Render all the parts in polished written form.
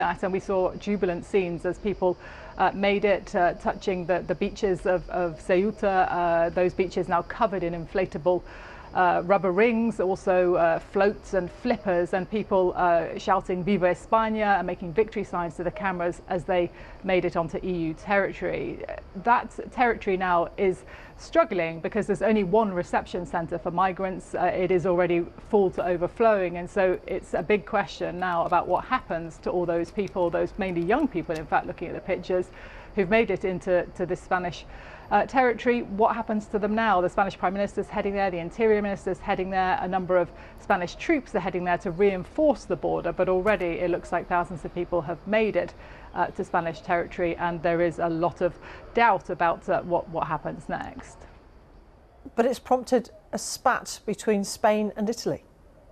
that, and we saw jubilant scenes as people made it, touching the beaches of Ceuta. Those beaches now covered in inflatable rubber rings, also floats and flippers, and people shouting Viva España and making victory signs to the cameras as they made it onto EU territory. That territory now is struggling because there's only one reception centre for migrants. It is already full to overflowing, and so it's a big question now about what happens to all those people, those mainly young people, in fact, looking at the pictures, who've made it into this Spanish territory. What happens to them now? The Spanish Prime Minister's heading there, the Interior Minister's heading there, a number of Spanish troops are heading there to reinforce the border, but already it looks like thousands of people have made it to Spanish territory, and there is a lot of doubt about what happens next. But it's prompted a spat between Spain and Italy.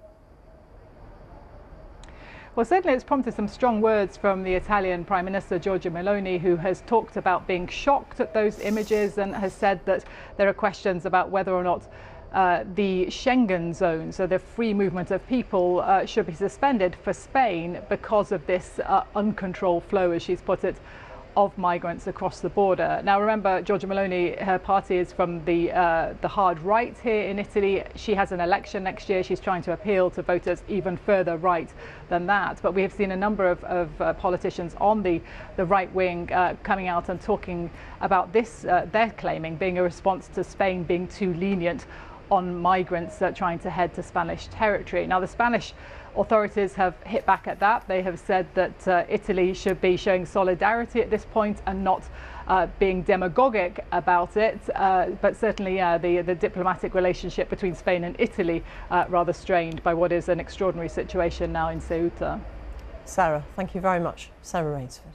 Well, certainly it's prompted some strong words from the Italian Prime Minister Giorgia Meloni, who has talked about being shocked at those images and has said that there are questions about whether or not the Schengen zone, so the free movement of people, should be suspended for Spain because of this uncontrolled flow, as she's put it, of migrants across the border. Now, remember, Giorgia Meloni, her party is from the hard right here in Italy. She has an election next year. She's trying to appeal to voters even further right than that. But we have seen a number of politicians on the right wing coming out and talking about this, they're claiming being a response to Spain being too lenient on migrants trying to head to Spanish territory. Now, the Spanish authorities have hit back at that. They have said that Italy should be showing solidarity at this point and not being demagogic about it. But certainly, the diplomatic relationship between Spain and Italy rather strained by what is an extraordinary situation now in Ceuta. Sarah, thank you very much. Sarah Rainsford.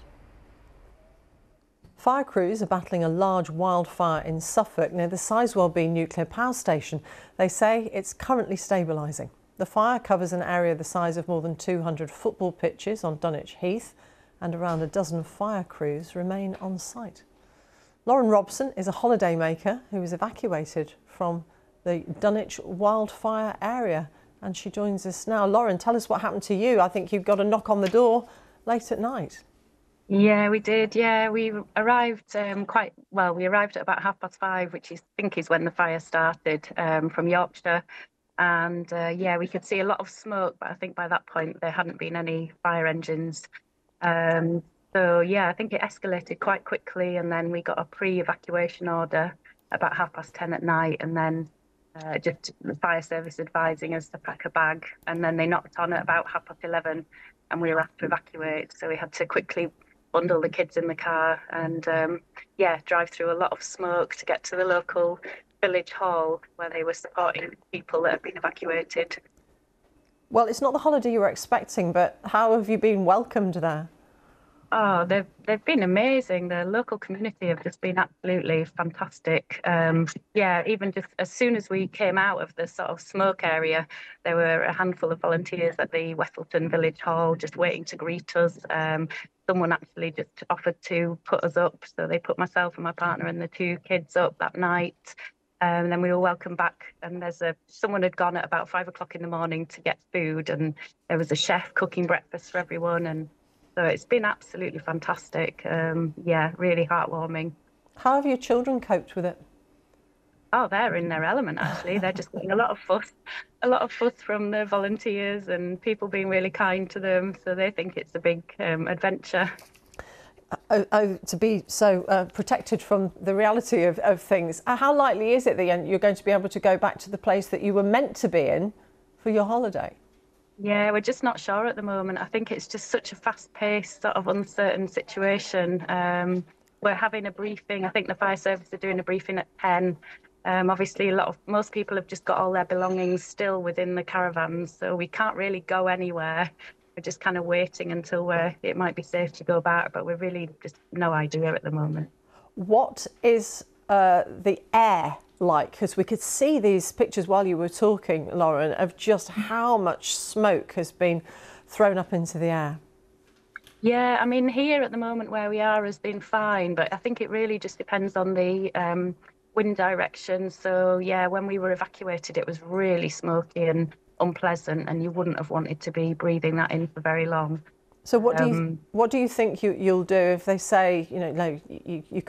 Fire crews are battling a large wildfire in Suffolk near the Sizewell B nuclear power station. They say it's currently stabilising. The fire covers an area the size of more than 200 football pitches on Dunwich Heath, and around a dozen fire crews remain on site. Lauren Robson is a holidaymaker who was evacuated from the Dunwich wildfire area, and she joins us now. Lauren, tell us what happened to you. I think you got a knock on the door late at night. Yeah, we did. Yeah, we arrived we arrived at about 5:30, which I think is when the fire started, from Yorkshire. And yeah, we could see a lot of smoke, but I think by that point there hadn't been any fire engines. So yeah, I think it escalated quite quickly, and then we got a pre-evacuation order about 10:30 at night, and then just the fire service advising us to pack a bag, and then they knocked on at about 11:30, and we were asked to evacuate. So we had to quickly bundle the kids in the car and yeah, drive through a lot of smoke to get to the local village hall where they were supporting people that have been evacuated. Well, it's not the holiday you were expecting, but how have you been welcomed there? Oh, they've been amazing. The local community have just been absolutely fantastic. Yeah, even just as soon as we came out of the sort of smoke area, there were a handful of volunteers at the Westleton Village Hall just waiting to greet us. Someone actually just offered to put us up, so they put myself and my partner and the two kids up that night. And then we were welcomed back, and someone had gone at about 5 o'clock in the morning to get food, and there was a chef cooking breakfast for everyone, and so it's been absolutely fantastic. Yeah, really heartwarming. How have your children coped with it? Oh, they're in their element, actually. They're just getting a lot of fuss from the volunteers and people being really kind to them, so they think it's a big adventure. To be so protected from the reality of things. How likely is it that you're going to be able to go back to the place that you were meant to be in for your holiday? Yeah, we're just not sure at the moment. I think it's just such a fast-paced, sort of uncertain situation. We're having a briefing. I think the fire service are doing a briefing at 10. Obviously, most people have just got all their belongings still within the caravans, so we can't really go anywhere. We're just kind of waiting until it might be safe to go back, but we're really just no idea at the moment. What is the air like? Because we could see these pictures while you were talking, Lauren, of just how much smoke has been thrown up into the air. Yeah, I mean, here at the moment where we are has been fine, but I think it really just depends on the wind direction. So yeah, when we were evacuated, it was really smoky and unpleasant, and you wouldn't have wanted to be breathing that in for very long. So what do you think you'll do if they say, you know, no, you